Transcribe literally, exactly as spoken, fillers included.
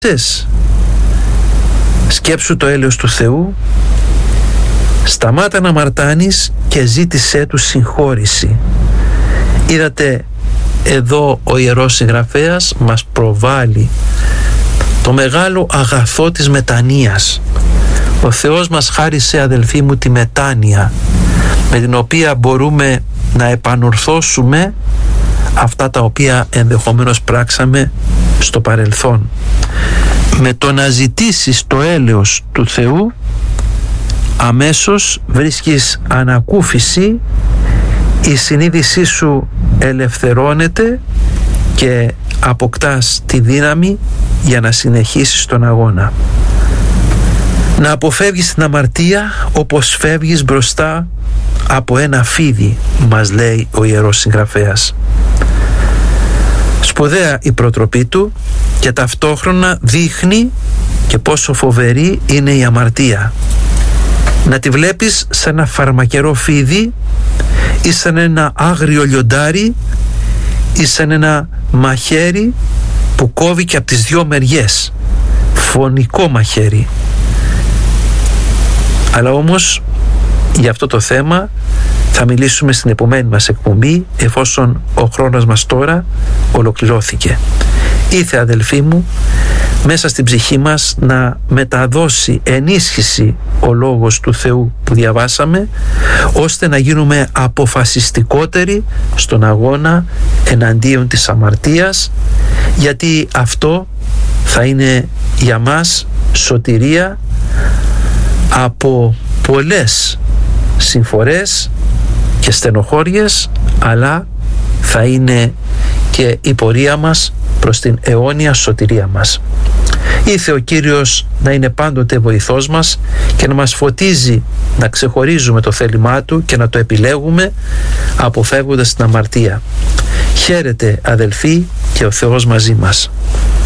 Σκέψου το έλεος του Θεού, σταμάτα να αμαρτάνεις και ζήτησέ του συγχώρηση. Είδατε, εδώ ο Ιερός Συγγραφέας μας προβάλλει το μεγάλο αγαθό της μετανοίας. Ο Θεός μας χάρισε, αδελφοί μου, τη μετάνοια, με την οποία μπορούμε να επανορθώσουμε αυτά τα οποία ενδεχομένως πράξαμε στο παρελθόν. Με το να ζητήσεις το έλεος του Θεού, αμέσως βρίσκεις ανακούφιση, η συνείδησή σου ελευθερώνεται και αποκτάς τη δύναμη για να συνεχίσεις τον αγώνα. Να αποφεύγεις την αμαρτία όπως φεύγεις μπροστά από ένα φίδι, μας λέει ο Ιερός Συγγραφέας. Σπουδαία η προτροπή του και ταυτόχρονα δείχνει και πόσο φοβερή είναι η αμαρτία. Να τη βλέπεις σαν ένα φαρμακερό φίδι ή σαν ένα άγριο λιοντάρι ή σαν ένα μαχαίρι που κόβει και από τις δυο μεριές, φωνικό μαχαίρι. Αλλά όμως για αυτό το θέμα θα μιλήσουμε στην επομένη μας εκπομπή, εφόσον ο χρόνος μας τώρα ολοκληρώθηκε. Ήθε, αδελφοί μου, μέσα στην ψυχή μας να μεταδώσει ενίσχυση ο Λόγος του Θεού που διαβάσαμε, ώστε να γίνουμε αποφασιστικότεροι στον αγώνα εναντίον της αμαρτίας, γιατί αυτό θα είναι για μας σωτηρία από πολλές συμφορές και στενοχώριες, αλλά θα είναι και η πορεία μας προς την αιώνια σωτηρία μας. Ήθε ο Κύριος να είναι πάντοτε βοηθός μας και να μας φωτίζει να ξεχωρίζουμε το θέλημά Του και να το επιλέγουμε, αποφεύγοντας την αμαρτία. Χαίρετε, αδελφοί, και ο Θεός μαζί μας.